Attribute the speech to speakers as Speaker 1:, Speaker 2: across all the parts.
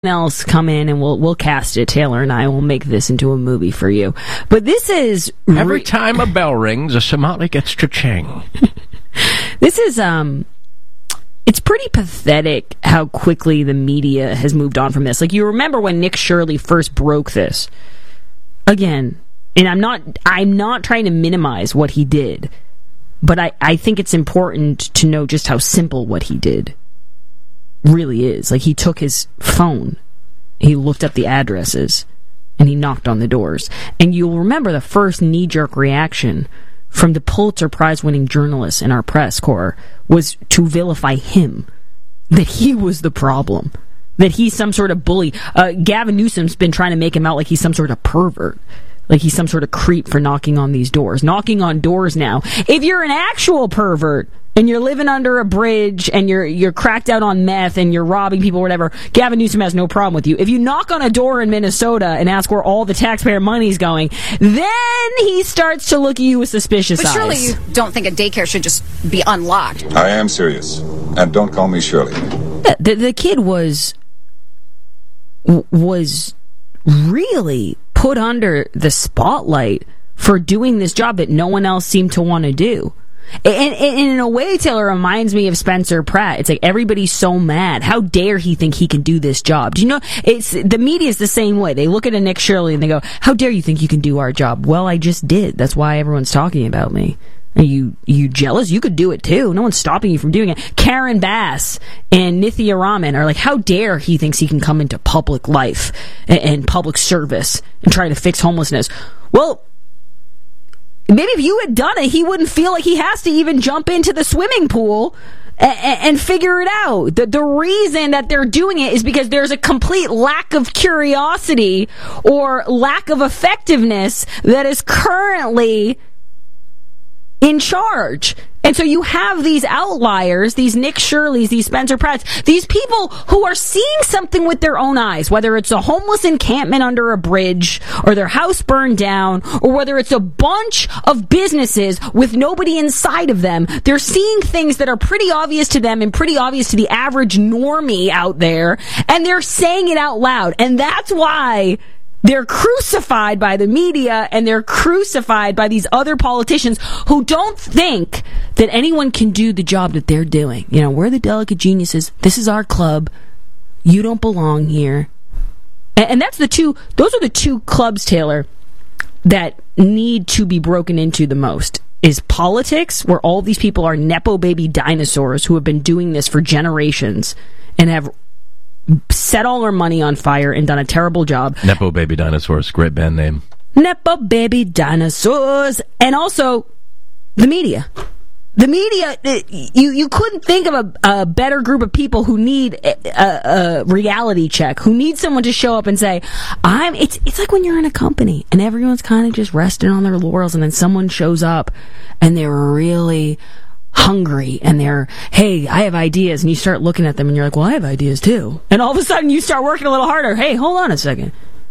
Speaker 1: else come in and we'll cast it. Taylor and I will make this into a movie for you. But this is
Speaker 2: every time a bell rings, a Somali gets cha-ching.
Speaker 1: This is it's pretty pathetic how quickly the media has moved on from this. Like, you remember when Nick Shirley first broke this. Again, and I'm not trying to minimize what he did, but I think it's important to know just how simple what he did really is. Like, he took his phone, he looked up the addresses, and he knocked on the doors. And you'll remember the first knee-jerk reaction from the Pulitzer Prize-winning journalists in our press corps was to vilify him, that he was the problem, that he's some sort of bully. Gavin Newsom's been trying to make him out like he's some sort of pervert, like he's some sort of creep for knocking on these doors. Knocking on doors now. If you're an actual pervert and you're living under a bridge and you're cracked out on meth and you're robbing people or whatever, Gavin Newsom has no problem with you. If you knock on a door in Minnesota and ask where all the taxpayer money's going, then he starts to look at you with suspicious eyes.
Speaker 3: But surely you don't think a daycare should just be unlocked?
Speaker 4: I am serious. And don't call me Shirley.
Speaker 1: The kid was really put under the spotlight for doing this job that no one else seemed to want to do. And in a way, Taylor, reminds me of Spencer Pratt. It's like everybody's so mad. How dare he think he can do this job? Do you know, the media's the same way. They look at a Nick Shirley and they go, how dare you think you can do our job? Well, I just did. That's why everyone's talking about me. Are you jealous? You could do it too. No one's stopping you from doing it. Karen Bass and Nithya Raman are like, how dare he thinks he can come into public life and public service and try to fix homelessness? Well, maybe if you had done it, he wouldn't feel like he has to even jump into the swimming pool and figure it out. The reason that they're doing it is because there's a complete lack of curiosity or lack of effectiveness that is currently in charge. And so you have these outliers, these Nick Shirleys, these Spencer Pratts, these people who are seeing something with their own eyes, whether it's a homeless encampment under a bridge or their house burned down, or whether it's a bunch of businesses with nobody inside of them. They're seeing things that are pretty obvious to them and pretty obvious to the average normie out there, and they're saying it out loud. And that's why they're crucified by the media, and they're crucified by these other politicians who don't think that anyone can do the job that they're doing. You know, we're the delicate geniuses. This is our club. You don't belong here. And those are the two clubs, Taylor, that need to be broken into the most. Is politics, where all these people are Nepo baby dinosaurs who have been doing this for generations and have set all our money on fire and done a terrible job.
Speaker 2: Nepo Baby Dinosaurs, great band name.
Speaker 1: Nepo Baby Dinosaurs. And also, the media. The media, you couldn't think of a better group of people who need a reality check, who need someone to show up and say, it's like when you're in a company and everyone's kind of just resting on their laurels, and then someone shows up and they're really hungry and they're, hey, I have ideas, and you start looking at them and you're like, well, I have ideas too. And all of a sudden you start working a little harder. Hey, hold on a second.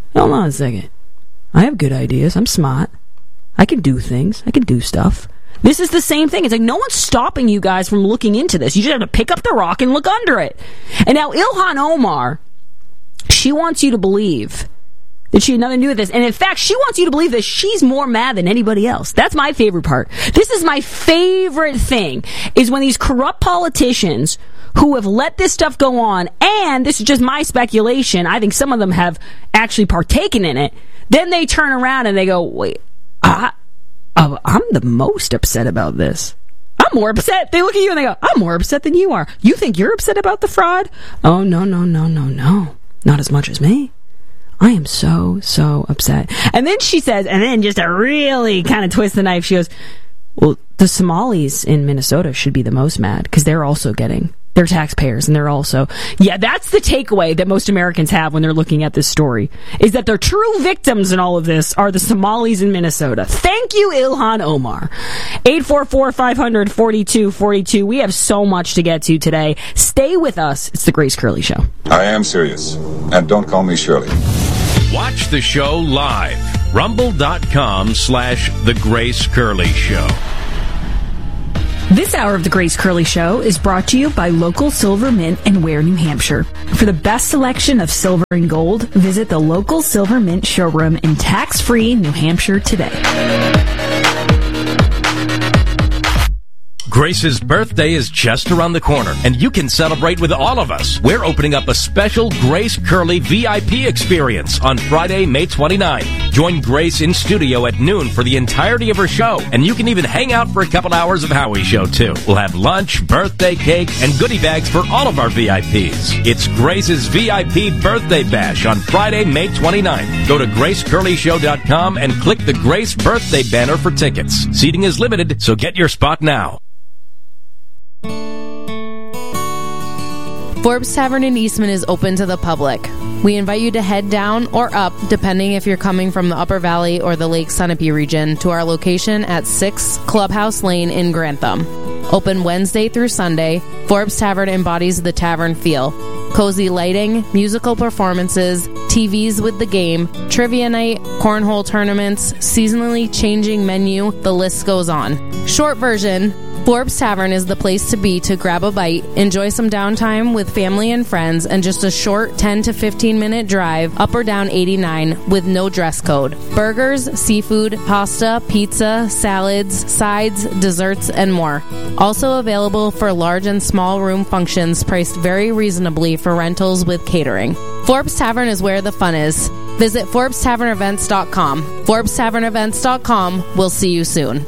Speaker 1: I have good ideas. I'm smart. I can do things. I can do stuff. This is the same thing. It's like no one's stopping you guys from looking into this. You just have to pick up the rock and look under it. And now Ilhan Omar, she wants you to believe that she had nothing to do with this. And in fact, she wants you to believe that she's more mad than anybody else. That's my favorite part. This is my favorite thing, is when these corrupt politicians who have let this stuff go on, and this is just my speculation, I think some of them have actually partaken in it, then they turn around and they go, wait, I'm the most upset about this. I'm more upset. They look at you and they go, I'm more upset than you are. You think you're upset about the fraud? Oh, no. Not as much as me. I am so upset. And then she says, and then just to really kind of twist the knife, she goes, well, the Somalis in Minnesota should be the most mad because they're also getting their taxpayers, and they're also, yeah, that's the takeaway that most Americans have when they're looking at this story, is that their true victims in all of this are the Somalis in Minnesota. Thank you, Ilhan Omar. 844-500-4242. We have so much to get to today. Stay with us. It's the Grace Curley Show.
Speaker 4: I am serious. And don't call me Shirley.
Speaker 2: Watch the show live. Rumble.com/The Grace Curley Show.
Speaker 1: This hour of the Grace Curley Show is brought to you by local Silver Mint in Ware, New Hampshire. For the best selection of silver and gold, visit the local Silver Mint showroom in tax-free New Hampshire today.
Speaker 2: Grace's birthday is just around the corner, and you can celebrate with all of us. We're opening up a special Grace Curley VIP experience on Friday, May 29th. Join Grace in studio at noon for the entirety of her show, and you can even hang out for a couple hours of Howie's show, too. We'll have lunch, birthday cake, and goodie bags for all of our VIPs. It's Grace's VIP Birthday Bash on Friday, May 29th. Go to GraceCurleyShow.com and click the Grace Birthday banner for tickets. Seating is limited, so get your spot now.
Speaker 5: Forbes Tavern in Eastman is open to the public. We invite you to head down or up, depending if you're coming from the Upper Valley or the Lake Sunapee region, to our location at 6 Clubhouse Lane in Grantham. Open Wednesday through Sunday, Forbes Tavern embodies the tavern feel. Cozy lighting, musical performances, TVs with the game, trivia night, cornhole tournaments, seasonally changing menu, the list goes on. Short version, Forbes Tavern is the place to be to grab a bite, enjoy some downtime with family and friends, and just a short 10 to 15 minute drive up or down 89 with no dress code. Burgers, seafood, pasta, pizza, salads, sides, desserts, and more. Also available for large and small room functions priced very reasonably for rentals with catering. Forbes Tavern is where the fun is. Visit ForbesTavernEvents.com. ForbesTavernEvents.com. We'll see you soon.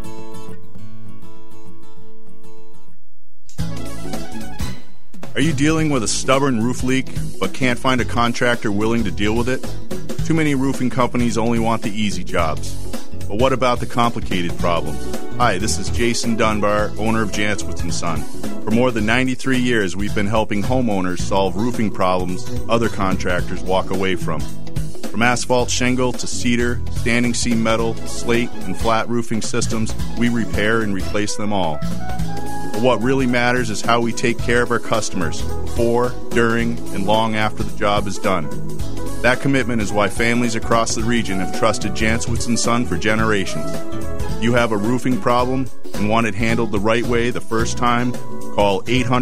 Speaker 6: Are you dealing with a stubborn roof leak but can't find a contractor willing to deal with it? Too many roofing companies only want the easy jobs. But what about the complicated problems? Hi, this is Jason Dunbar, owner of Jantzwitz & Son. For more than 93 years, we've been helping homeowners solve roofing problems other contractors walk away from. From asphalt shingle to cedar, standing seam metal, slate, and flat roofing systems, we repair and replace them all. But what really matters is how we take care of our customers before, during, and long after the job is done. That commitment is why families across the region have trusted Jantzwitz & Son for generations. If you have a roofing problem and want it handled the right way the first time, call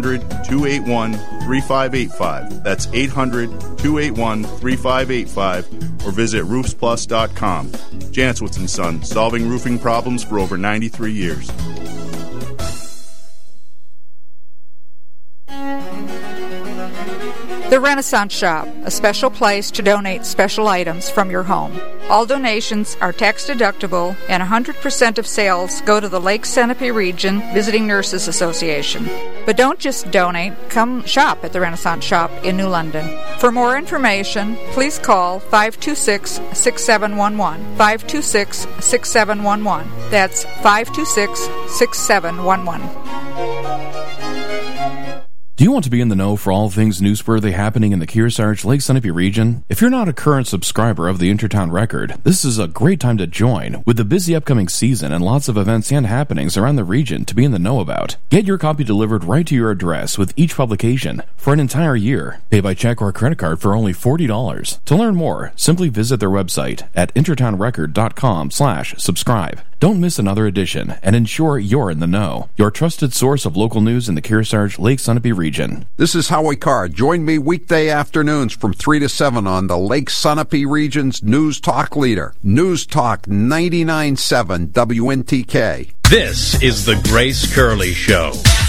Speaker 6: 800-281-3585. That's 800-281-3585 or visit roofsplus.com. Jantzwitz & Son, solving roofing problems for over 93 years.
Speaker 7: The Renaissance Shop, a special place to donate special items from your home. All donations are tax deductible and 100% of sales go to the Lake Sunapee Region Visiting Nurses Association. But don't just donate, come shop at the Renaissance Shop in New London. For more information, please call 526-6711. 526-6711. That's 526-6711.
Speaker 8: Do you want to be in the know for all things newsworthy happening in the Kearsarge Lake Sunapee region? If you're not a current subscriber of the Intertown Record, this is a great time to join, with the busy upcoming season and lots of events and happenings around the region to be in the know about. Get your copy delivered right to your address with each publication for an entire year. Pay by check or credit card for only $40. To learn more, simply visit their website at intertownrecord.com/subscribe. Don't miss another edition and ensure you're in the know. Your trusted source of local news in the Kearsarge Lake Sunapee region.
Speaker 9: This is Howie Carr. Join me weekday afternoons from 3 to 7 on the Lake Sunapee region's News Talk leader. News Talk 99.7 WNTK.
Speaker 2: This is the Grace Curley Show.